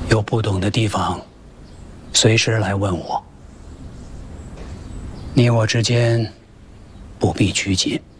有不懂的地方，随时来问我。你我之间不必拘谨。